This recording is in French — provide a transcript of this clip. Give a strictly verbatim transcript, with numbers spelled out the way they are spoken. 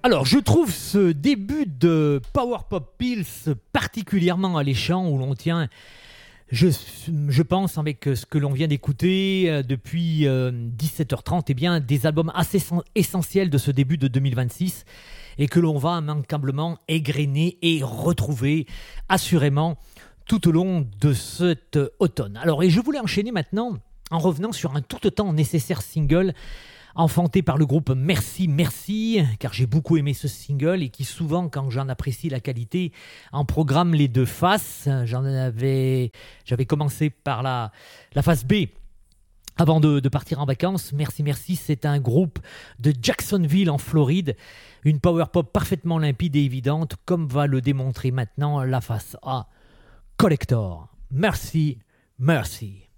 Alors, je trouve ce début de Power Pop Pills particulièrement alléchant où l'on tient, je, je pense, avec ce que l'on vient d'écouter euh, depuis euh, dix-sept heures trente, eh bien, des albums assez essentiels de ce début de deux mille vingt-six et que l'on va immanquablement égrener et retrouver assurément tout au long de cet automne. Alors, et je voulais enchaîner maintenant en revenant sur un tout autant nécessaire single enfanté par le groupe Merci Merci, car j'ai beaucoup aimé ce single et qui souvent, quand j'en apprécie la qualité, en programme les deux faces. J'en avais, j'avais commencé par la, la face B avant de, de partir en vacances. Merci Merci, c'est un groupe de Jacksonville en Floride, une power pop parfaitement limpide et évidente, comme va le démontrer maintenant la face A, Collector. Merci, merci.